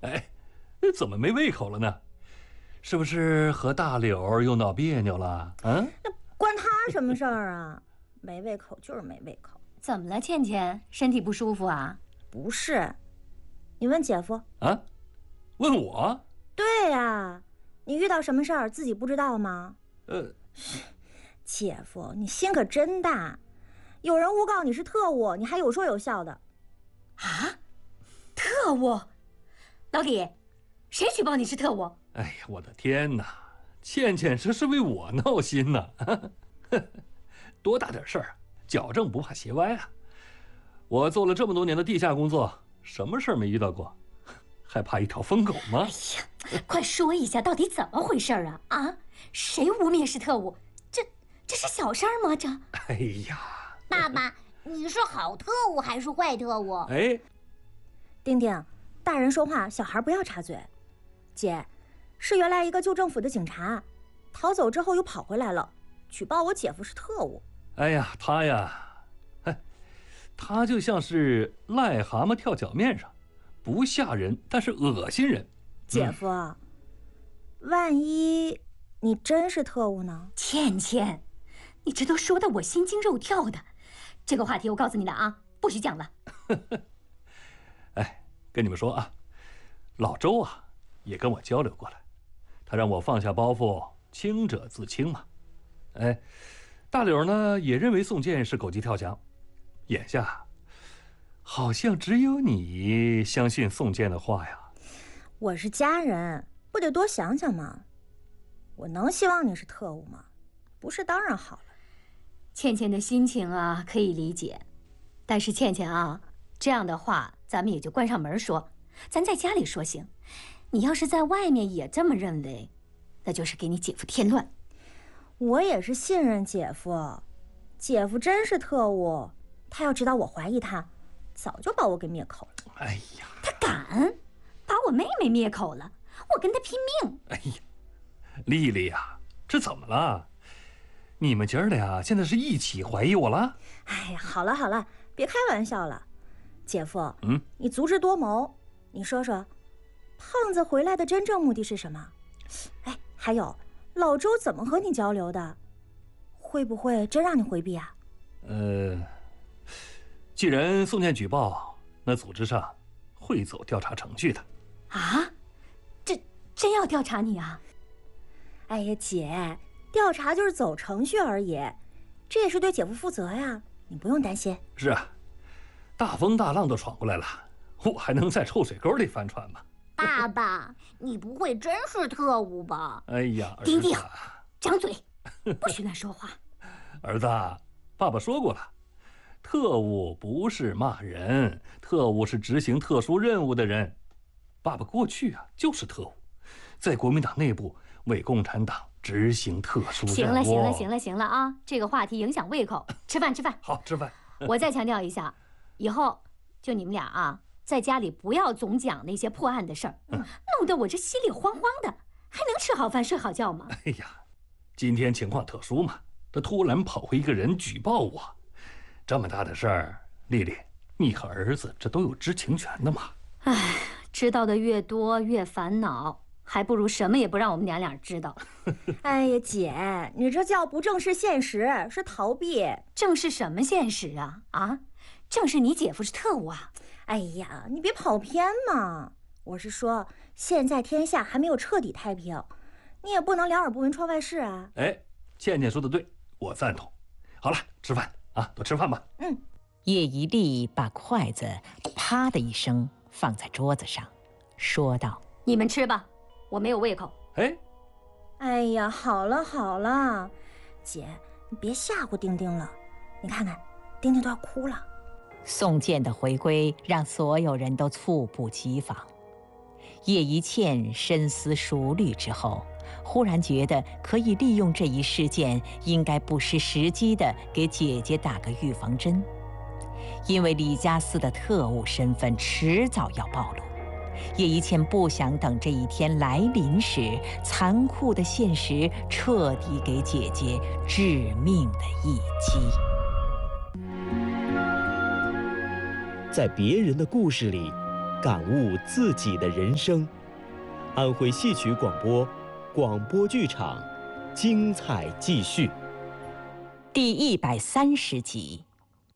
哎，怎么没胃口了呢？是不是和大柳又闹别扭了？嗯， 那关他什么事儿啊？没胃口就是没胃口。 怎么了，倩倩？身体不舒服啊？ 不是，你问姐夫啊？问我？ 对呀，你遇到什么事儿自己不知道吗？姐夫，你心可真大，有人诬告你是特务，你还有说有笑的。 啊？特务？老李，谁举报你是特务？ 哎呀，我的天哪！倩倩这是为我闹心呢。多大点事儿啊，矫正不怕斜歪啊！我做了这么多年的地下工作，什么事儿没遇到过，还怕一条疯狗吗？ 哎呀，快说一下到底怎么回事啊？啊，谁污蔑是特务？这是小事儿吗？这…… 哎呀， 爸爸，你是好特务还是坏特务？ 哎， 丁丁，大人说话，小孩不要插嘴。姐，是原来一个旧政府的警察，逃走之后又跑回来了，举报我姐夫是特务。 哎呀，他呀，他就像是癞蛤蟆跳脚面上，不吓人，但是恶心人。 姐夫，万一你真是特务呢？ 倩倩，你这都说的我心惊肉跳的，这个话题我告诉你了啊，不许讲了。 哎，跟你们说啊，老周啊也跟我交流过了，他让我放下包袱，清者自清嘛。哎，大柳呢也认为宋健是狗急跳墙，眼下好像只有你相信宋健的话呀。 我是家人，不得多想想吗？我能希望你是特务吗？不是当然好了。 倩倩的心情啊可以理解，但是倩倩啊，这样的话咱们也就关上门说，咱在家里说行。你要是在外面也这么认为，那就是给你姐夫添乱。 我也是信任姐夫，姐夫真是特务，他要知道我怀疑他，早就把我给灭口了。 哎呀， 他敢把我妹妹灭口了，我跟他拼命。 哎呀，丽丽呀，这怎么了？你们姐儿俩现在是一起怀疑我了？ 哎呀，好了好了，别开玩笑了。姐夫， 嗯， 你足智多谋，你说说，胖子回来的真正目的是什么？哎，还有，老周怎么和你交流的？会不会真让你回避啊？ 既然宋健举报，那组织上会走调查程序的。 啊？这真要调查你啊？ 哎呀，姐，调查就是走程序而已，这也是对姐夫负责呀，你不用担心。 是啊，大风大浪都闯过来了，我还能在臭水沟里翻船吗？ 爸爸，你不会真是特务吧？ 哎呀， 丁丁，张嘴，不许乱说话。 儿子，爸爸说过了，特务不是骂人，特务是执行特殊任务的人。爸爸过去啊就是特务，在国民党内部为共产党执行特殊任务。 行了啊！这个话题影响胃口，吃饭。 好，吃饭。 我再强调一下，以后就你们俩啊，在家里不要总讲那些破案的事儿，弄得我这心里慌慌的，还能吃好饭睡好觉吗？ 哎呀，今天情况特殊嘛，他突然跑回一个人举报我，这么大的事儿，丽丽，你和儿子这都有知情权的嘛。 唉，知道的越多越烦恼，还不如什么也不让我们娘俩知道。 哎呀，姐，你这叫不正视现实，是逃避。 正视什么现实啊？啊，正视你姐夫是特务啊！ 哎呀，你别跑偏嘛！我是说，现在天下还没有彻底太平，你也不能两耳不闻窗外事啊。 哎，倩倩说的对，我赞同。好了，吃饭啊，多吃饭吧。 叶一力把筷子啪的一声放在桌子上，说道：“ 你们吃吧，我没有胃口。” 哎呀，好了，姐，你别吓唬丁丁了。你看看，丁丁都要哭了。 宋健的回归让所有人都猝不及防。叶一茜深思熟虑之后，忽然觉得可以利用这一事件，应该不失时机地给姐姐打个预防针。因为李家四的特务身份迟早要暴露，叶一茜不想等这一天来临时，残酷的现实彻底给姐姐致命的一击。 在别人的故事里， 感悟自己的人生。安徽戏曲广播，广播剧场，精彩继续。 第130集。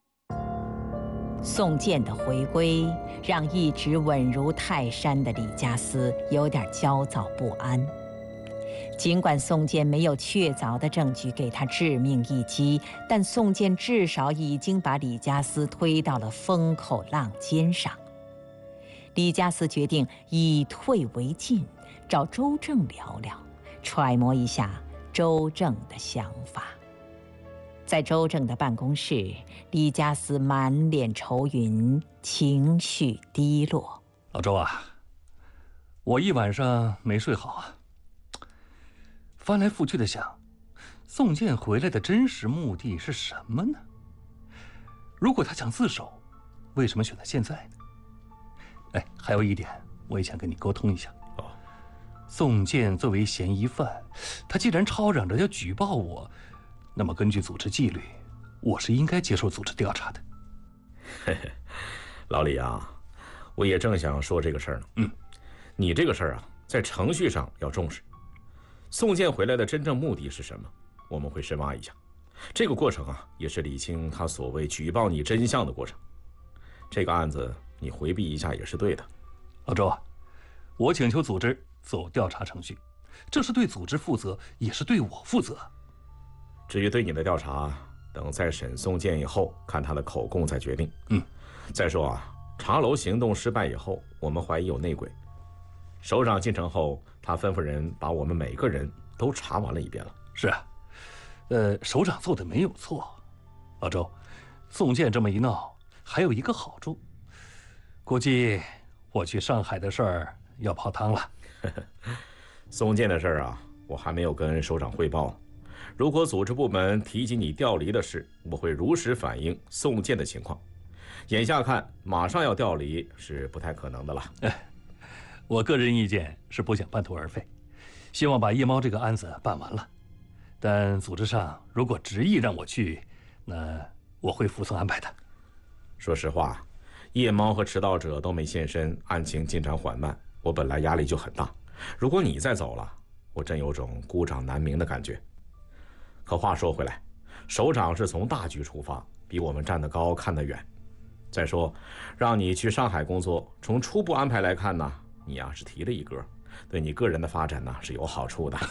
宋建的回归让一直稳如泰山的李家私有点焦躁不安。尽管宋建没有确凿的证据给他致命一击，但宋建至少已经把李家私推到了风口浪尖上。李家私决定以退为进，找周正聊聊，揣摩一下周正的想法。在周正的办公室，李家私满脸愁云，情绪低落。 老周啊，我一晚上没睡好啊，翻来覆去的想，宋建回来的真实目的是什么呢？如果他想自首，为什么选择现在呢？哎，还有一点，我也想跟你沟通一下。宋建作为嫌疑犯，他既然吵嚷着要举报我，那么根据组织纪律，我是应该接受组织调查的。 嘿嘿，老李啊，我也正想说这个事儿呢。你这个事儿啊，在程序上要重视。宋建回来的真正目的是什么？我们会深挖一下。这个过程啊，也是理清他所谓举报你真相的过程。这个案子你回避一下也是对的。 老周啊，我请求组织走调查程序，这是对组织负责，也是对我负责。 至于对你的调查，等再审宋建以后，看他的口供再决定。再说啊，茶楼行动失败以后，我们怀疑有内鬼。首长进城后，他吩咐人把我们每个人都查完了一遍了。 是啊，首长做的没有错。老周，宋建这么一闹，还有一个好处，估计我去上海的事儿要泡汤了。 宋建的事儿啊，我还没有跟首长汇报。如果组织部门提及你调离的事，我会如实反映宋建的情况。眼下看，马上要调离是不太可能的了。 我个人意见是不想半途而废，希望把夜猫这个案子办完了。但组织上如果执意让我去，那我会服从安排的。 说实话，夜猫和迟到者都没现身，案情进展缓慢，我本来压力就很大。如果你再走了，我真有种孤掌难鸣的感觉。可话说回来，首长是从大局出发，比我们站得高看得远。再说，让你去上海工作，从初步安排来看呢，你呀是提了一格，对你个人的发展呢是有好处的。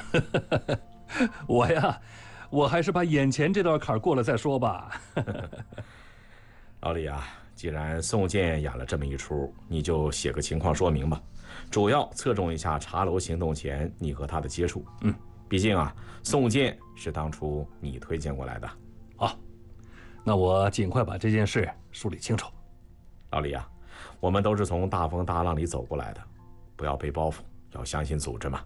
我还是把眼前这段坎过了再说吧。 老李啊，既然宋建演了这么一出，你就写个情况说明吧，主要侧重一下茶楼行动前你和他的接触。毕竟啊，宋建是当初你推荐过来的。 好，那我尽快把这件事梳理清楚。 老李啊，我们都是从大风大浪里走过来的，不要背包袱，要相信组织嘛。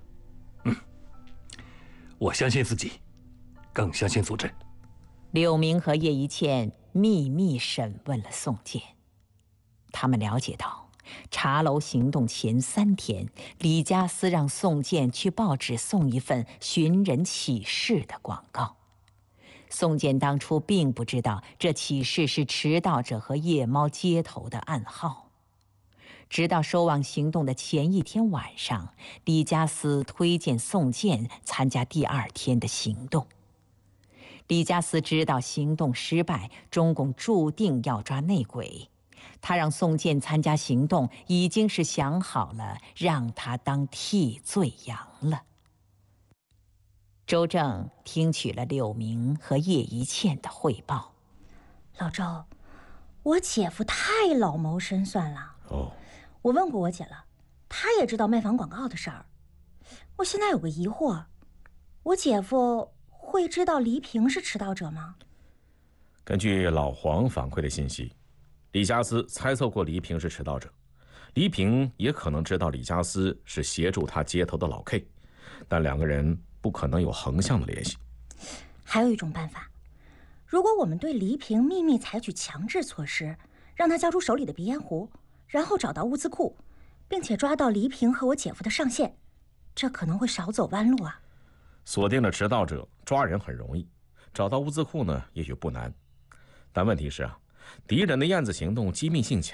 我相信自己，更相信组织。 柳明和叶一茜秘密审问了宋建，他们了解到，茶楼行动前3天，李家私让宋建去报纸送一份寻人启事的广告。宋建当初并不知道这启事是迟到者和夜猫接头的暗号，直到收网行动的前1天晚上，李家私推荐宋建参加第2天的行动。李家私知道行动失败，中共注定要抓内鬼，他让宋建参加行动，已经是想好了让他当替罪羊了。周正听取了柳明和叶一茜的汇报。 老周，我姐夫太老谋深算了。我问过我姐了，她也知道卖房广告的事儿。我现在有个疑惑，我姐夫会知道黎平是迟到者吗？ 根据老黄反馈的信息，李家私猜测过黎平是迟到者，黎平也可能知道李家私是协助他接头的老 K， 但2个人不可能有横向的联系。 还有一种办法，如果我们对黎平秘密采取强制措施，让他交出手里的鼻烟壶，然后找到物资库，并且抓到黎平和我姐夫的上线，这可能会少走弯路啊。 锁定了迟到者，抓人很容易，找到物资库呢，也许不难。但问题是啊，敌人的燕子行动机密性强，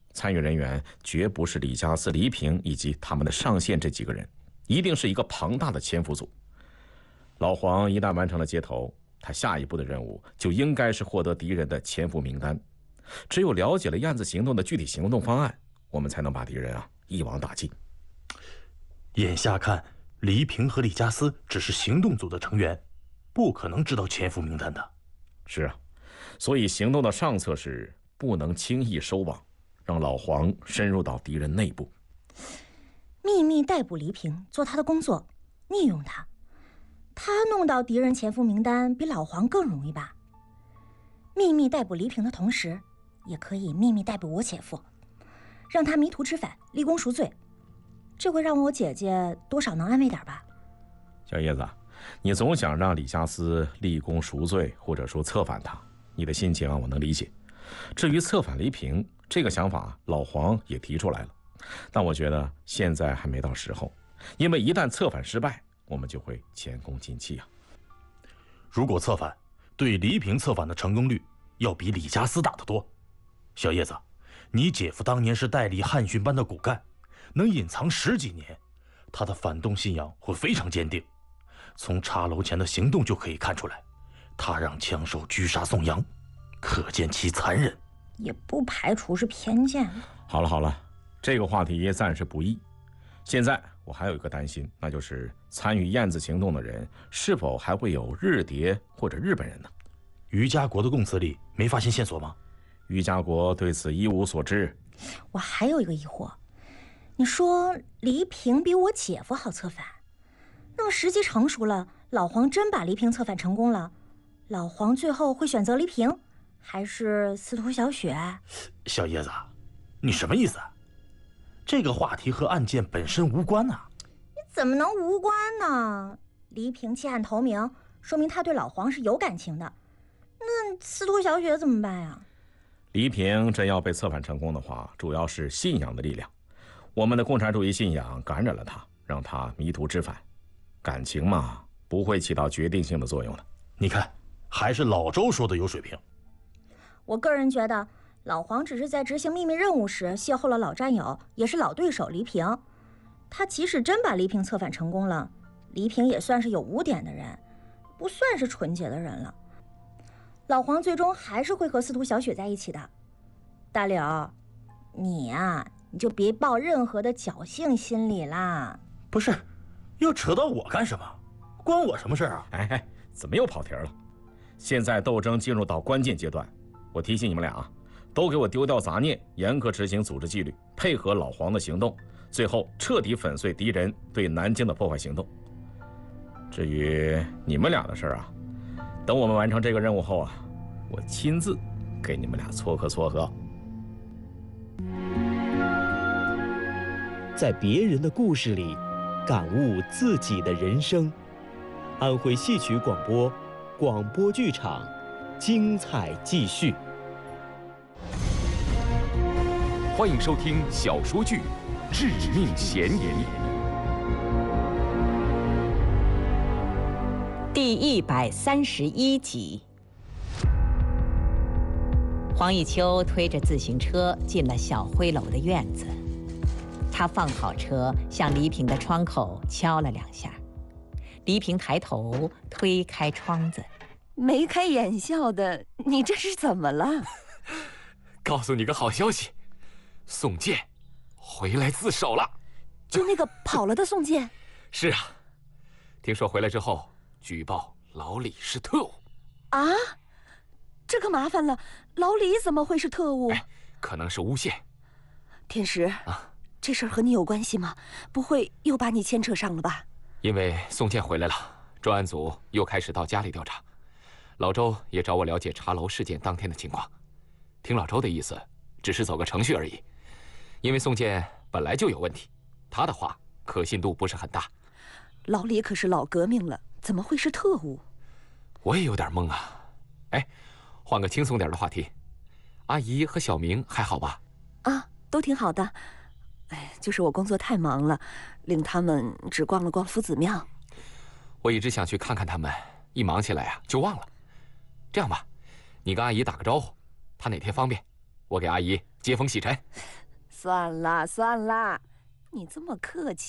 参与人员绝不是李家私、黎平以及他们的上线这几个人，一定是一个庞大的潜伏组。老黄一旦完成了接头，他下一步的任务就应该是获得敌人的潜伏名单。只有了解了燕子行动的具体行动方案，我们才能把敌人一网打尽。 眼下看，黎平和李家私只是行动组的成员，不可能知道潜伏名单的。 是啊，所以行动的上策是不能轻易收网，让老黄深入到敌人内部， 秘密逮捕黎平，做他的工作，利用他。他弄到敌人潜伏名单比老黄更容易吧？秘密逮捕黎平的同时，也可以秘密逮捕我姐夫，让他迷途知返，立功赎罪。这会让我姐姐多少能安慰点吧？ 小叶子，你总想让李家私立功赎罪，或者说策反他，你的心情我能理解。至于策反黎平这个想法，老黄也提出来了，但我觉得现在还没到时候，因为一旦策反失败，我们就会前功尽弃啊。 如果策反，对黎平策反的成功率要比李家私大得多。小叶子，你姐夫当年是代理汉训班的骨干，能隐藏10几年，他的反动信仰会非常坚定。从茶楼前的行动就可以看出来，他让枪手狙杀宋阳，可见其残忍。 也不排除是偏见。 好了，这个话题暂时不议。现在我还有一个担心，那就是参与燕子行动的人是否还会有日谍或者日本人呢？ 于家国的供词里没发现线索吗？ 于家国对此一无所知。 我还有一个疑惑，你说黎平比我姐夫好策反，那么时机成熟了，老黄真把黎平策反成功了，老黄最后会选择黎平，还是司徒小雪？ 小叶子，你什么意思？这个话题和案件本身无关啊。 你怎么能无关呢？黎平弃暗投明，说明他对老黄是有感情的。那司徒小雪怎么办呀？ 黎平真要被策反成功的话，主要是信仰的力量。我们的共产主义信仰感染了他，让他迷途知返。感情嘛，不会起到决定性的作用的。 你看，还是老周说的有水平。 我个人觉得，老黄只是在执行秘密任务时邂逅了老战友，也是老对手黎平。他即使真把黎平策反成功了，黎平也算是有污点的人，不算是纯洁的人了。老黄最终还是会和司徒小雪在一起的。大柳，你呀，你就别抱任何的侥幸心理啦。 不是，要扯到我干什么？关我什么事啊？ 哎，怎么又跑题了？现在斗争进入到关键阶段，我提醒你们俩都给我丢掉杂念，严格执行组织纪律，配合老黄的行动，最后彻底粉碎敌人对南京的破坏行动。至于你们俩的事儿等我们完成这个任务后我亲自给你们俩撮合撮合。 在别人的故事里，感悟自己的人生。安徽戏曲广播，广播剧场，精彩继续。 欢迎收听小说剧《致命嫌疑》 第131集。黄玉秋推着自行车进了小灰楼的院子，他放好车，向黎平的窗口敲了2下。黎平抬头推开窗子， 眉开眼笑的，你这是怎么了？ 告诉你个好消息，宋健回来自首了。 就那个跑了的宋健？ 是啊，听说回来之后举报老李是特务。 啊，这可麻烦了，老李怎么会是特务？ 可能是诬陷。 天石这事儿和你有关系吗？不会又把你牵扯上了吧？ 因为宋健回来了，专案组又开始到家里调查，老周也找我了解茶楼事件当天的情况。听老周的意思，只是走个程序而已。因为宋健本来就有问题，他的话可信度不是很大。 老李可是老革命了，怎么会是特务？ 我也有点懵啊。换个轻松点的话题，阿姨和小明还好吧？ 都挺好的。就是我工作太忙了，领他们只逛了逛夫子庙。 我一直想去看看他们，一忙起来就忘了。这样吧，你跟阿姨打个招呼，她哪天方便， 我给阿姨接风洗尘。 算了算了，你这么客气。